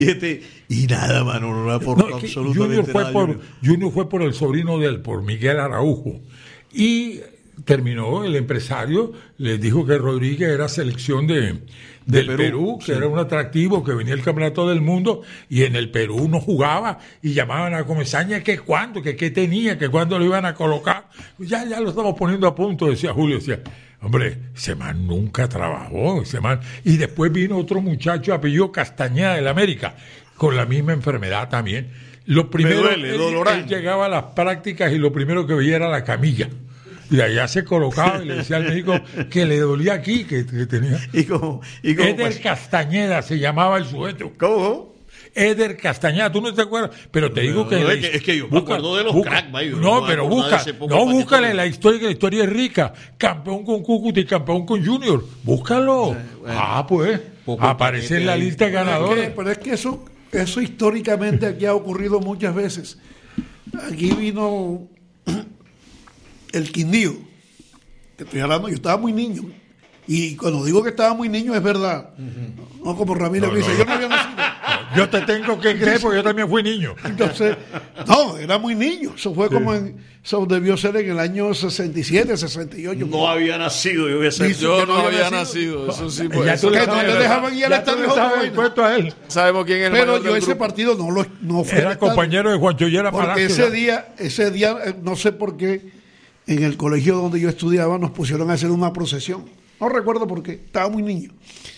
Y nada, mano, no le aportó absolutamente nada. Junior fue por el sobrino de él, por Miguel Araujo. Y terminó, el empresario les dijo que Rodríguez era selección del Perú, que era un atractivo, que venía el campeonato del mundo, y en el Perú no jugaba, y llamaban a Comesaña que cuándo, que qué tenía, que cuándo lo iban a colocar. Ya lo estamos poniendo a punto, decía Julio, decía, hombre, ese man nunca trabajó, ese man. Y después vino otro muchacho apellido Castañeda del América, con la misma enfermedad también. Lo primero, él llegaba a las prácticas y lo primero que veía era la camilla. Y allá se colocaba y le decía al médico que le dolía aquí, que tenía. ¿Y cómo Eder pues? Castañeda se llamaba el sujeto. ¿Cómo? Eder Castañeda, tú no te acuerdas, pero te digo que... Es que yo me acuerdo de los cracks, búscale la historia es rica. Campeón con Cúcuta y campeón con Junior. Búscalo. Pues, aparece en la lista de ganadores. Pero es que eso históricamente aquí ha ocurrido muchas veces. Aquí vino el Quindío, que estoy hablando, yo estaba muy niño. Y cuando digo que estaba muy niño es verdad. No como Ramírez dice, yo no había nacido. Yo te tengo que creer porque yo también fui niño. Entonces, no, era muy niño. Eso fue como eso debió ser en el año 67, 68. No había nacido, yo no había nacido. Eso sí, pues. Ya tú que no le dejaban ir al estadio a él. Sabemos quién es el Pero mayor yo del ese grupo. partido no fue. Era compañero de Juancho Llera porque Palacio. ese día, no sé por qué, en el colegio donde yo estudiaba nos pusieron a hacer una procesión. No recuerdo por qué, estaba muy niño.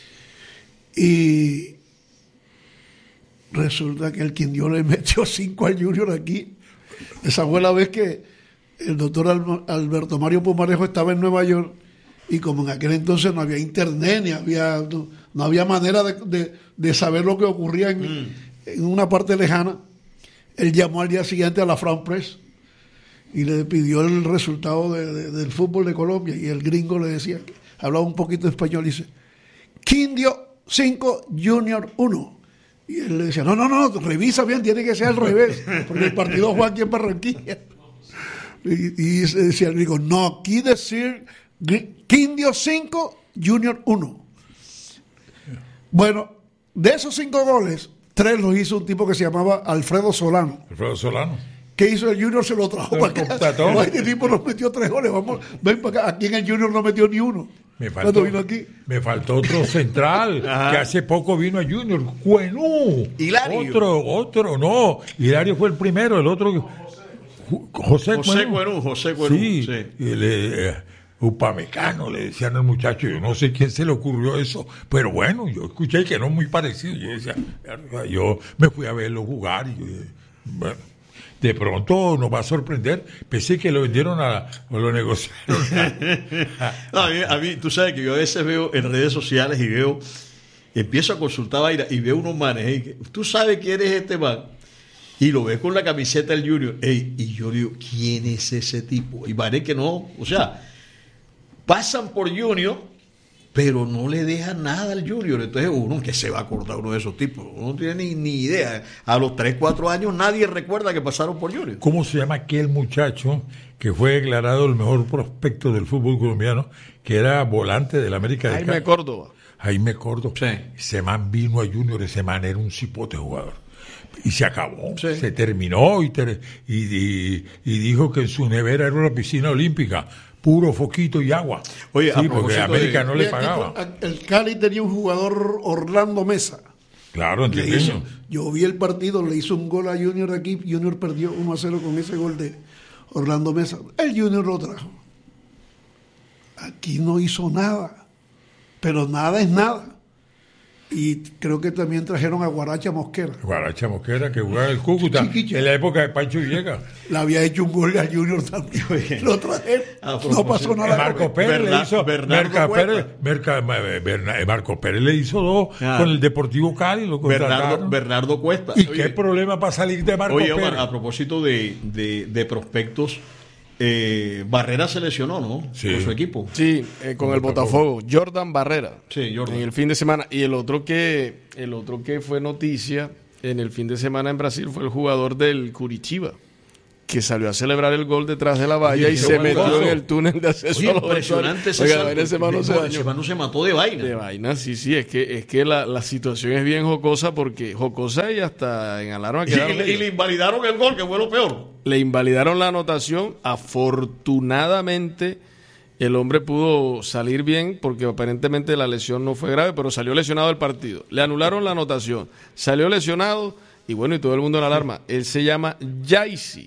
Y resulta que el Quindío le metió 5 al Junior aquí. Esa fue la vez que el doctor Alberto Mario Pumarejo estaba en Nueva York y como en aquel entonces no había internet, no había manera de saber lo que ocurría en una parte lejana, él llamó al día siguiente a la France Press y le pidió el resultado del fútbol de Colombia y el gringo le decía, hablaba un poquito de español y dice, Quindío 5, Junior 1. Y él le decía, no, revisa bien, tiene que ser al revés, porque el partido fue aquí en Barranquilla. Y decía el gringo, no, aquí decir Quindío 5, Junior 1. Bueno, de esos 5 goles, 3 los hizo un tipo que se llamaba Alfredo Solano. ¿Qué hizo el Junior? Se lo trajo para acá. Este tipo nos metió 3 goles. Ven para acá. Aquí en el Junior no metió ni uno. Me faltó otro central que hace poco vino a Junior. Cuenú. Hilario. Otro, no. Hilario fue el primero, el otro. José Cuenú. Sí. Upamecano, le decían al muchacho. Yo no sé quién se le ocurrió eso, pero bueno, yo escuché que no muy parecido. Yo decía, yo me fui a verlo jugar y bueno. De pronto nos va a sorprender. Pensé que lo vendieron o lo negociaron. No, a mí, tú sabes que yo a veces veo en redes sociales y empiezo a consultar vaina y veo unos manes. Tú sabes quién es este man. Y lo ves con la camiseta del Junior. Y yo digo, ¿quién es ese tipo? Y manes que no, o sea, pasan por Junior, pero no le dejan nada al Junior. Entonces uno que se va a acordar uno de esos tipos, uno no tiene ni idea. A los 3, 4 años nadie recuerda que pasaron por Junior. ¿Cómo se llama aquel muchacho que fue declarado el mejor prospecto del fútbol colombiano, que era volante del América de Cali? Jaime Córdoba. Sí. Ese man vino a Junior, ese man era un cipote jugador. Y se acabó, se terminó y dijo que en su nevera era una piscina olímpica. Puro foquito y agua. Oye, sí, porque América no le pagaba. El Cali tenía un jugador, Orlando Mesa. Claro, entiendo. Yo vi el partido, le hizo un gol a Junior de aquí. Junior perdió 1-0 con ese gol de Orlando Mesa. El Junior lo trajo. Aquí no hizo nada. Pero nada es nada. Y creo que también trajeron a Guaracha Mosquera. Guaracha Mosquera, que jugaba el Cúcuta en la época de Pancho Villegas. Le había hecho un gol al Junior también. Lo trajeron. No pasó nada. Marco Pérez le hizo. Marco Pérez le hizo 2 con el Deportivo Cali. Lo Bernardo Cuesta. ¿Y qué problema para salir de Marco Pérez? Omar, a propósito de prospectos, Barrera se lesionó, ¿no? Sí. Con su equipo. Sí, con el Botafogo. Jordan Barrera. Sí, Jordan. En el fin de semana. Y el otro que fue noticia en el fin de semana en Brasil fue el jugador del Curitiba, que salió a celebrar el gol detrás de la valla y se metió en el túnel de acceso. Oye, impresionante ese Oiga, salto. ese mano se mató de vaina. De vaina, sí, es que la situación es bien jocosa, porque jocosa y hasta en alarma quedaron. Y le invalidaron el gol, que fue lo peor. Le invalidaron la anotación. Afortunadamente el hombre pudo salir bien, porque aparentemente la lesión no fue grave, pero salió lesionado del partido. Le anularon la anotación, salió lesionado y bueno, y todo el mundo en alarma. Él se llama Yaisi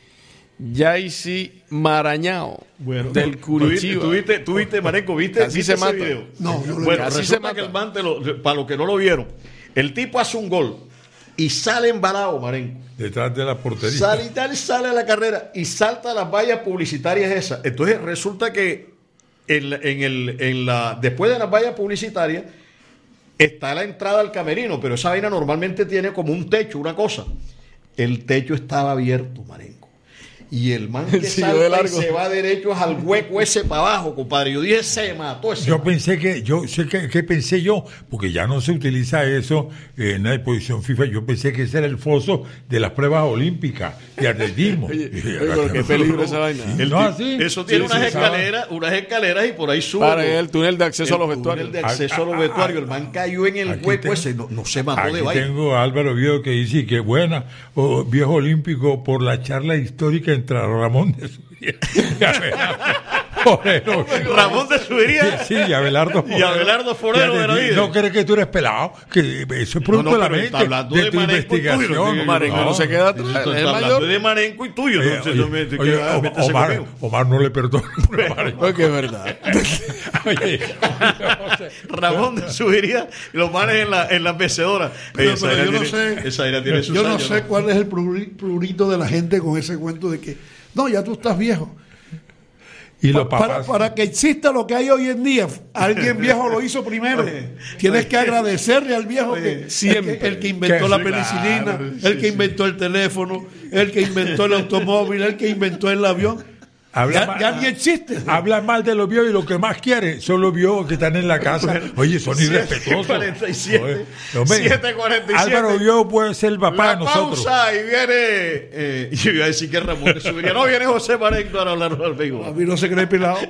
Marañao, del Curitiba. ¿Tuviste, Marenco? ¿Viste se mata. Video? No, bueno, resulta que el man, para los que no lo vieron, el tipo hace un gol y sale embalado, Marenco. Detrás de la portería. Sale a la carrera y salta a las vallas publicitarias esas. Entonces resulta que después de las vallas publicitarias está la entrada al camerino, pero esa vaina normalmente tiene como un techo, una cosa. El techo estaba abierto, Marenco. Y el man que salta y se va derecho al hueco ese para abajo, compadre. Yo dije, se mató ese man. ¿Qué pensé yo? Porque ya no se utiliza eso en la disposición FIFA. Yo pensé que ese era el foso de las pruebas olímpicas de atletismo. Oye, pero qué peligro esa vaina. Eso tiene unas escaleras y por ahí sube. Para el túnel de acceso a los vestuarios. El túnel de acceso a los vestuarios. El man cayó en el hueco ese, no se mató de vaina. Tengo a Álvaro Viejo que dice que buena, viejo olímpico, por la charla histórica entre Ramón de Subiría. Ramón de Subiría. Sí, y Abelardo Forero. Y Abelardo Forero de la vida. ¿No crees que tú eres pelado? Que eso es producto de la mente. Está hablando de tu investigación. Marenco no se queda atrás. Está hablando de Marenco y tuyo. Omar no le perdona. Porque es verdad. Ramón de Subiría y los manes en la mecedora. Esa era tiene sus yo no años, sé cuál es el prurito de la gente con ese cuento de que no, ya tú estás viejo. Y los papás. Para que exista lo que hay hoy en día, alguien viejo lo hizo primero. Tienes que agradecerle al viejo el que inventó la penicilina, el que inventó el teléfono, el que inventó el automóvil, el que inventó el avión. Ya ni existe. Habla mal de los viejos y lo que más quiere son los viejos que están en la casa. Oye, son irrespetuosos. 7:47. Álvaro Viejo puede ser el papá de nosotros. Pausa y viene. Yo iba a decir que Ramón de Subiría. No, viene José Marenco a hablar al béisbol. A mí no se cree pelado.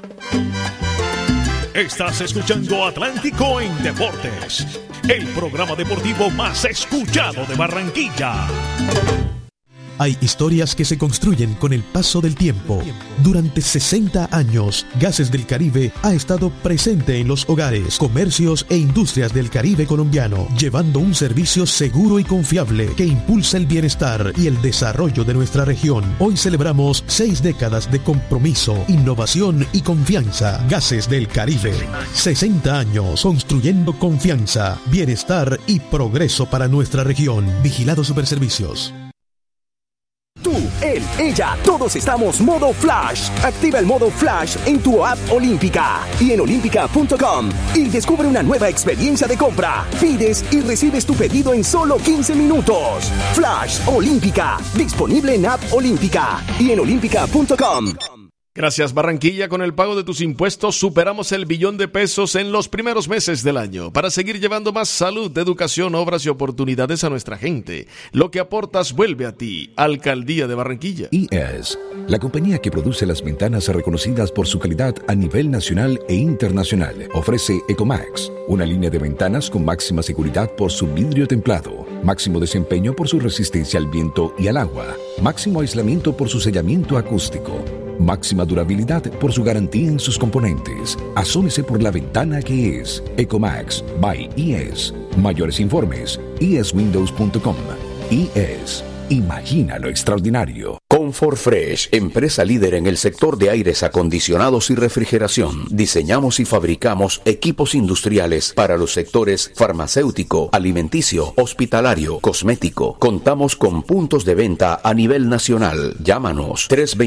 Estás escuchando Atlántico en Deportes, el programa deportivo más escuchado de Barranquilla. Hay historias que se construyen con el paso del tiempo. Durante 60 años, Gases del Caribe ha estado presente en los hogares, comercios e industrias del Caribe colombiano, llevando un servicio seguro y confiable que impulsa el bienestar y el desarrollo de nuestra región. Hoy celebramos 6 décadas de compromiso, innovación y confianza. Gases del Caribe. 60 años construyendo confianza, bienestar y progreso para nuestra región. Vigilado Superservicios. Tú, él, ella, todos estamos modo Flash. Activa el modo Flash en tu app Olímpica y en olímpica.com y descubre una nueva experiencia de compra. Pides y recibes tu pedido en solo 15 minutos. Flash Olímpica, disponible en app Olímpica y en olímpica.com. Gracias, Barranquilla. Con el pago de tus impuestos superamos el $1 billón en los primeros meses del año para seguir llevando más salud, educación, obras y oportunidades a nuestra gente. Lo que aportas vuelve a ti. Alcaldía de Barranquilla. IES, la compañía que produce las ventanas reconocidas por su calidad a nivel nacional e internacional, ofrece Ecomax, una línea de ventanas con máxima seguridad por su vidrio templado, máximo desempeño por su resistencia al viento y al agua, máximo aislamiento por su sellamiento acústico, máxima durabilidad por su garantía en sus componentes. Asómese por la ventana que es Ecomax by IES. Mayores informes, ieswindows.com. IES. Imagina lo extraordinario. Comfort Fresh, empresa líder en el sector de aires acondicionados y refrigeración. Diseñamos y fabricamos equipos industriales para los sectores farmacéutico, alimenticio, hospitalario, cosmético. Contamos con puntos de venta a nivel nacional. Llámanos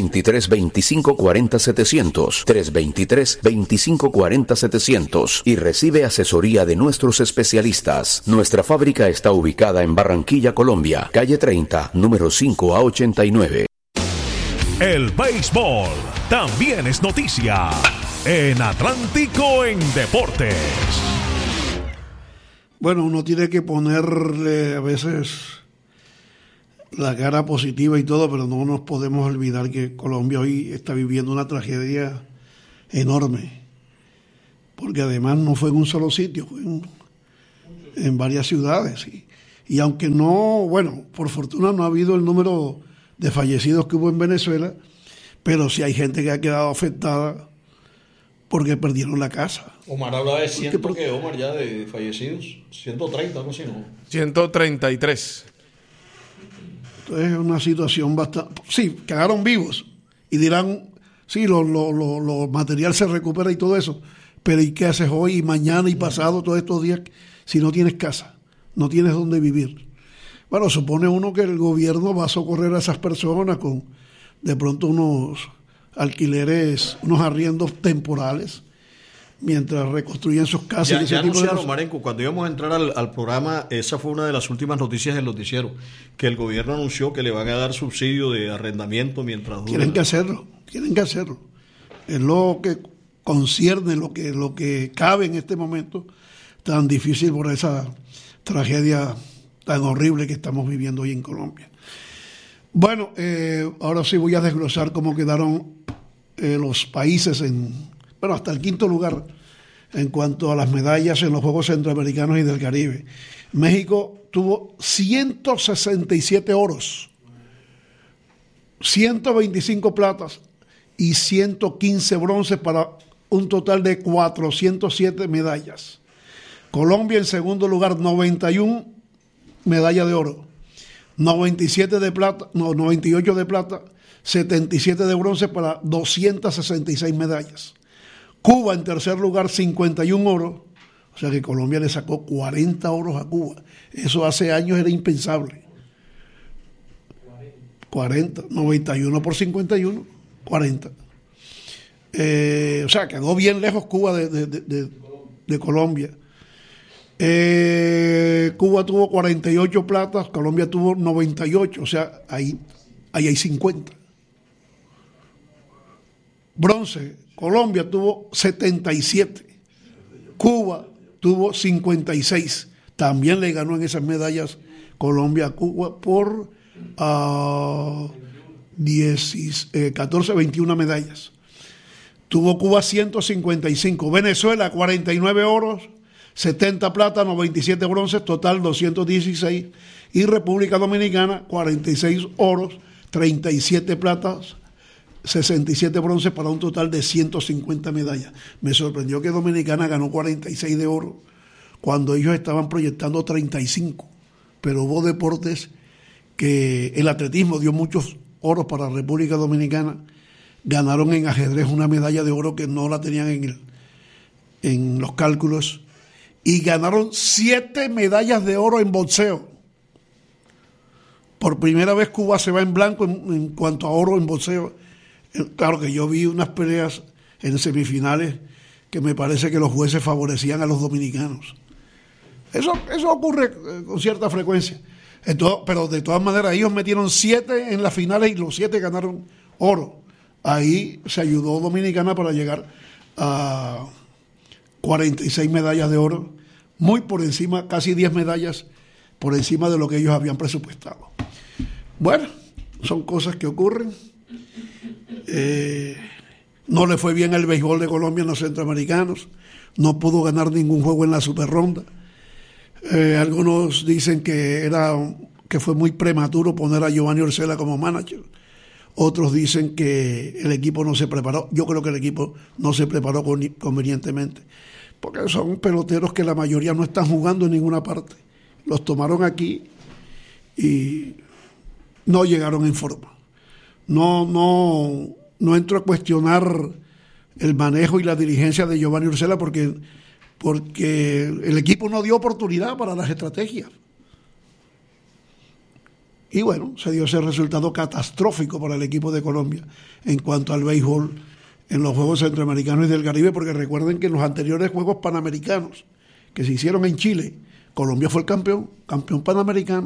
323-2540-700, 323-2540-700 y recibe asesoría de nuestros especialistas. Nuestra fábrica está ubicada en Barranquilla, Colombia, calle 30, número 5 a 89. El béisbol también es noticia en Atlántico en Deportes. Bueno, uno tiene que ponerle a veces la cara positiva y todo, pero no nos podemos olvidar que Colombia hoy está viviendo una tragedia enorme, porque además no fue en un solo sitio, fue en varias ciudades. Y aunque no, bueno, por fortuna no ha habido el número de fallecidos que hubo en Venezuela, pero sí hay gente que ha quedado afectada porque perdieron la casa. Omar hablaba de 100, que Omar ya de fallecidos, 130, algo así, ¿no? 133. Entonces es una situación bastante... Sí, quedaron vivos y dirán, sí, lo material se recupera y todo eso, pero ¿y qué haces hoy y mañana y pasado, todos estos días, si no tienes casa, no tienes dónde vivir? Bueno, supone uno que el gobierno va a socorrer a esas personas con de pronto unos alquileres, unos arriendos temporales, mientras reconstruyen sus casas. Ya anunciaron, Marenco, cuando íbamos a entrar al programa, esa fue una de las últimas noticias del noticiero, que el gobierno anunció que le van a dar subsidio de arrendamiento mientras dure. Tienen que hacerlo. Es lo que concierne, lo que cabe en este momento tan difícil por esa tragedia tan horrible que estamos viviendo hoy en Colombia. Bueno, ahora sí voy a desglosar cómo quedaron los países hasta el quinto lugar en cuanto a las medallas en los Juegos Centroamericanos y del Caribe. México tuvo 167 oros, 125 platas y 115 bronces para un total de 407 medallas. Colombia en segundo lugar, 91 medallas de oro, 98 de plata, 77 de bronce para 266 medallas. Cuba en tercer lugar, 51 oros, o sea que Colombia le sacó 40 oros a Cuba. Eso hace años era impensable. 40, 91 por 51, 40. O sea, quedó bien lejos Cuba de Colombia. Cuba tuvo 48 platas, Colombia tuvo 98, o sea, ahí hay 50. Bronce, Colombia tuvo 77, Cuba tuvo 56. También le ganó en esas medallas Colombia a Cuba por 21 medallas. Tuvo Cuba 155, Venezuela 49 oros, 70 plata, 97 bronces, total 216, y República Dominicana 46 oros, 37 platas, 67 bronces para un total de 150 medallas. Me sorprendió que Dominicana ganó 46 de oro cuando ellos estaban proyectando 35, pero hubo deportes que el atletismo dio muchos oros para República Dominicana. Ganaron en ajedrez una medalla de oro que no la tenían en los cálculos, y ganaron 7 medallas de oro en boxeo. Por primera vez Cuba se va en blanco en cuanto a oro en boxeo. Claro que yo vi unas peleas en semifinales que me parece que los jueces favorecían a los dominicanos. Eso ocurre con cierta frecuencia. Pero de todas maneras ellos metieron 7 en las finales y los 7 ganaron oro. Ahí se ayudó Dominicana para llegar a 46 medallas de oro, muy por encima, casi 10 medallas por encima de lo que ellos habían presupuestado. Bueno, son cosas que ocurren. No le fue bien el béisbol de Colombia en los centroamericanos, no pudo ganar ningún juego en la superronda. Algunos dicen que fue muy prematuro poner a Giovanni Urshela como manager. Otros dicen que el equipo no se preparó. Yo creo que el equipo no se preparó convenientemente, porque son peloteros que la mayoría no están jugando en ninguna parte. Los tomaron aquí y no llegaron en forma. No entro a cuestionar el manejo y la dirigencia de Giovanni Urshela porque el equipo no dio oportunidad para las estrategias. Y bueno, se dio ese resultado catastrófico para el equipo de Colombia en cuanto al béisbol en los Juegos Centroamericanos y del Caribe, porque recuerden que en los anteriores Juegos Panamericanos que se hicieron en Chile, Colombia fue el campeón panamericano.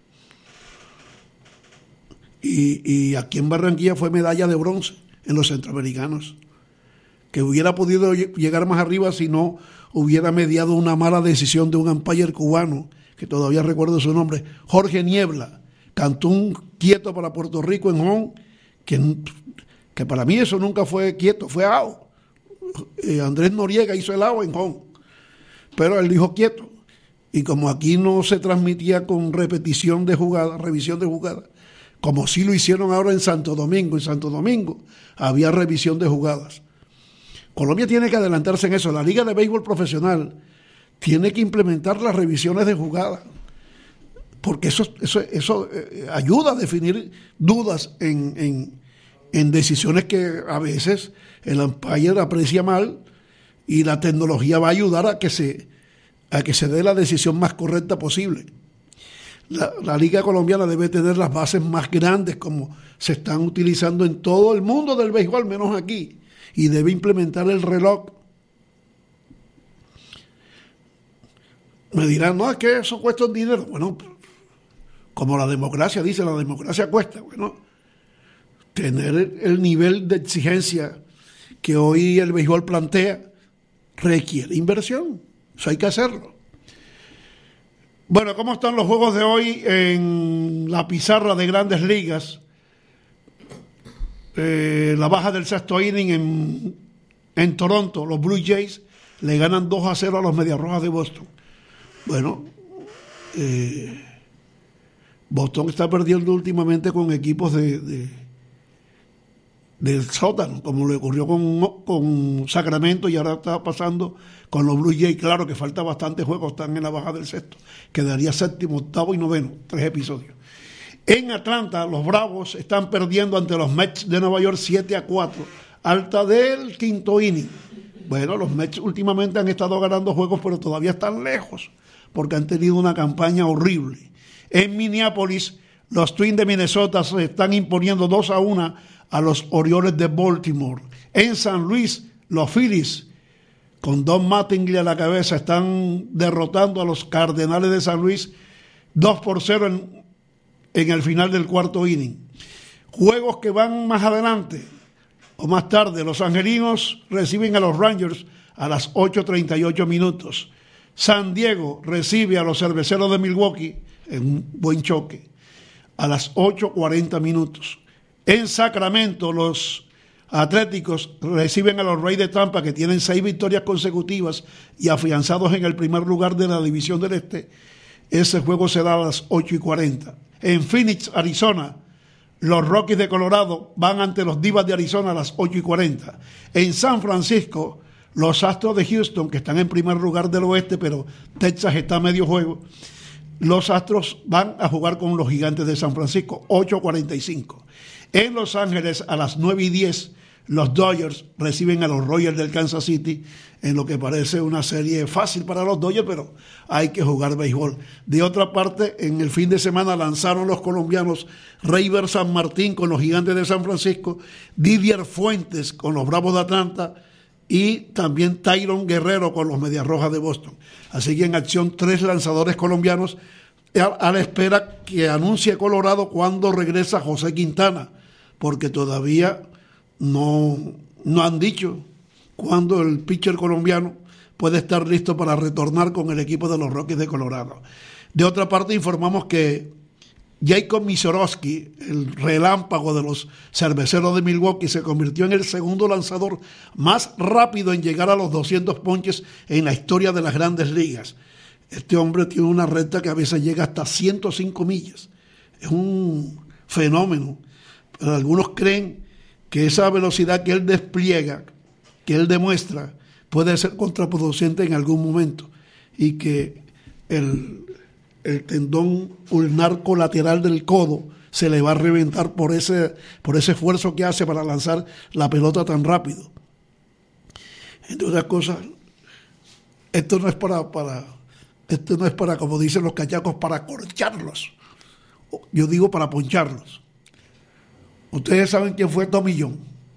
Y aquí en Barranquilla fue medalla de bronce en los centroamericanos, que hubiera podido llegar más arriba si no hubiera mediado una mala decisión de un umpire cubano, que todavía recuerdo su nombre, Jorge Niebla, Cantún quieto para Puerto Rico en home, que para mí eso nunca fue quieto, fue out. Andrés Noriega hizo el out en home, pero él dijo quieto. Y como aquí no se transmitía con repetición de jugada, revisión de jugada, como sí lo hicieron ahora en Santo Domingo había revisión de jugadas. Colombia tiene que adelantarse en eso. La Liga de Béisbol Profesional tiene que implementar las revisiones de jugada, porque eso ayuda a definir dudas en decisiones que a veces el umpire aprecia mal, y la tecnología va a ayudar a que se dé la decisión más correcta posible. La Liga Colombiana debe tener las bases más grandes, como se están utilizando en todo el mundo del béisbol, menos aquí, y debe implementar el reloj. Me dirán, no, es que eso cuesta un dinero. Bueno, como la democracia dice, la democracia cuesta. Bueno, tener el nivel de exigencia que hoy el béisbol plantea requiere inversión. Eso hay que hacerlo. Bueno, ¿cómo están los juegos de hoy en la pizarra de Grandes Ligas? La baja del sexto inning en Toronto, los Blue Jays le ganan 2-0 a los Medias Rojas de Boston. Bueno, Boston está perdiendo últimamente con equipos del sótano, como le ocurrió con Sacramento, y ahora está pasando con los Blue Jays. Claro que falta bastante juego, están en la baja del sexto, quedaría séptimo, octavo y noveno, 3 episodios. En Atlanta, los Bravos están perdiendo ante los Mets de Nueva York 7-4, alta del quinto inning. Bueno, los Mets últimamente han estado ganando juegos, pero todavía están lejos, porque han tenido una campaña horrible. En Minneapolis, los Twins de Minnesota se están imponiendo 2-1 a los Orioles de Baltimore. En San Luis, los Phillies, con Don Mattingly a la cabeza, están derrotando a los Cardenales de San Luis 2-0 en el final del cuarto inning. Juegos que van más adelante o más tarde. Los angelinos reciben a los Rangers a las 8:38 minutos. San Diego recibe a los Cerveceros de Milwaukee en un buen choque a las 8:40 minutos. En Sacramento, los Atléticos reciben a los Rays de Tampa, que tienen 6 victorias consecutivas y afianzados en el primer lugar de la División del Este. Ese juego será a las 8:40. En Phoenix, Arizona, los Rockies de Colorado van ante los Divas de Arizona a las 8:40. En San Francisco, los Astros de Houston, que están en primer lugar del oeste, pero Texas está a medio juego, los Astros van a jugar con los Gigantes de San Francisco, 8:45. En Los Ángeles, a las 9:10, los Dodgers reciben a los Royals del Kansas City, en lo que parece una serie fácil para los Dodgers, pero hay que jugar béisbol. De otra parte, en el fin de semana lanzaron los colombianos Reiber San Martín con los Gigantes de San Francisco, Didier Fuentes con los Bravos de Atlanta y también Tyron Guerrero con los Medias Rojas de Boston. Así que en acción 3 lanzadores colombianos, a la espera que anuncie Colorado cuando regresa José Quintana, porque todavía no han dicho cuándo el pitcher colombiano puede estar listo para retornar con el equipo de los Rockies de Colorado. De otra parte, informamos que Jacob Misorowski, el relámpago de los Cerveceros de Milwaukee, se convirtió en el segundo lanzador más rápido en llegar a los 200 ponches en la historia de las Grandes Ligas. Este hombre tiene una recta que a veces llega hasta 105 millas. Es un fenómeno. Pero algunos creen que esa velocidad que él despliega, que él demuestra, puede ser contraproducente en algún momento, y que el tendón ulnar colateral del codo se le va a reventar por ese esfuerzo que hace para lanzar la pelota tan rápido. Entre otras cosas, esto no es para, como dicen los cachacos, para corcharlos. Yo digo para poncharlos. Ustedes saben quién fue Tommy John.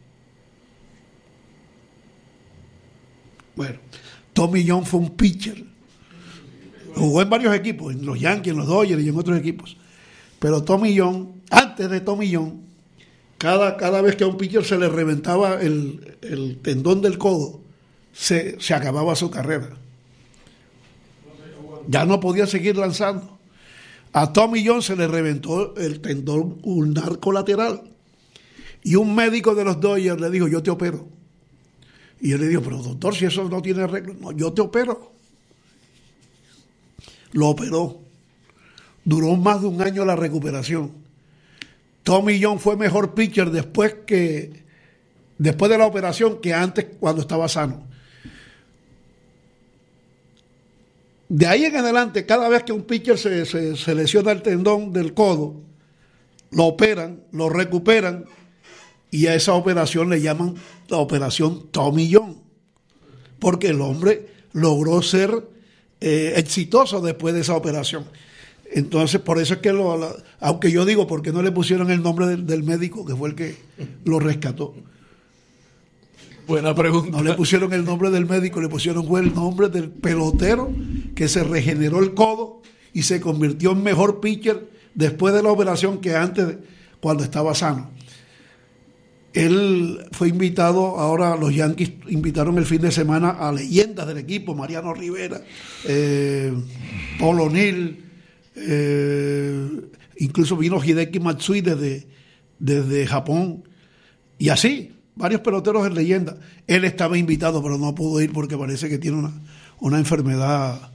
Bueno, Tommy John fue un pitcher. Jugó en varios equipos, en los Yankees, en los Dodgers y en otros equipos. Pero Tommy John, antes de Tommy John, cada vez que a un pitcher se le reventaba el tendón del codo, se acababa su carrera. Ya no podía seguir lanzando. A Tommy John se le reventó el tendón ulnar colateral. Y un médico de los Dodgers le dijo, yo te opero. Y yo le digo, pero doctor, si eso no tiene arreglo. No, yo te opero. Lo operó. Duró más de un año la recuperación. Tommy John fue mejor pitcher después de la operación que antes cuando estaba sano. De ahí en adelante, cada vez que un pitcher se lesiona el tendón del codo, lo operan, lo recuperan, y a esa operación le llaman la operación Tommy John, porque el hombre logró ser exitoso después de esa operación. Entonces, por eso es que, aunque yo digo, ¿por qué no le pusieron el nombre del médico que fue el que lo rescató? Buena pregunta. No le pusieron el nombre del médico, le pusieron el nombre del pelotero que se regeneró el codo y se convirtió en mejor pitcher después de la operación que antes, cuando estaba sano. Él fue invitado, ahora los Yankees invitaron el fin de semana a leyendas del equipo, Mariano Rivera, Paul O'Neill, incluso vino Hideki Matsui desde Japón, y así, varios peloteros en leyenda. Él estaba invitado, pero no pudo ir porque parece que tiene una enfermedad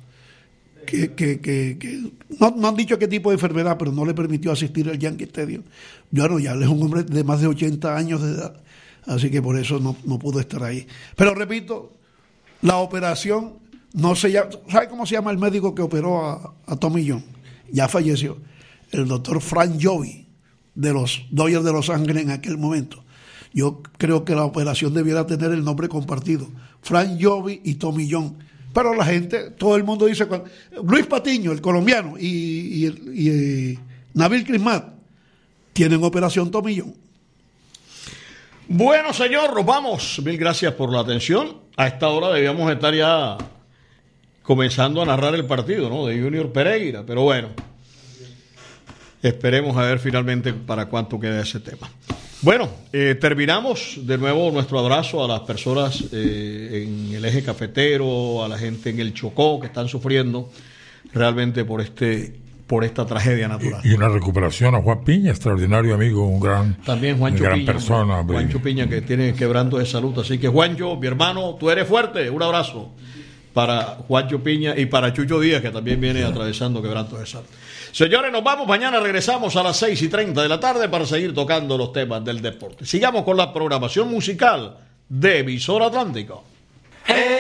que no han dicho qué tipo de enfermedad, pero no le permitió asistir al Yankee Stadium. Bueno, ya él es un hombre de más de 80 años de edad, así que por eso no pudo estar ahí. Pero repito, la operación no se llama, ¿sabe cómo se llama el médico que operó a Tommy John? Ya falleció, el doctor Frank Jovi, de los Dodgers de Los Ángeles en aquel momento. Yo creo que la operación debiera tener el nombre compartido, Frank Jovi y Tommy John. Pero la gente, todo el mundo dice, Luis Patiño, el colombiano, y Nabil Crismat tienen operación Tommy John. Bueno, señor, nos vamos. Mil gracias por la atención. A esta hora debíamos estar ya comenzando a narrar el partido, ¿no?, de Junior Pereira, pero bueno, esperemos a ver finalmente para cuánto queda ese tema. Bueno, terminamos. De nuevo nuestro abrazo a las personas en el eje cafetero, a la gente en el Chocó que están sufriendo realmente por esta tragedia natural. Y una recuperación a Juan Piña, extraordinario amigo, un gran Piña, persona. Juancho Piña, que tiene quebranto de salud. Así que, Juancho, mi hermano, tú eres fuerte. Un abrazo para Juancho Piña y para Chucho Díaz, que también viene atravesando quebrantos de salud. Señores, nos vamos. Mañana regresamos a las 6:30 de la tarde para seguir tocando los temas del deporte. Sigamos con la programación musical de Emisora Atlántico.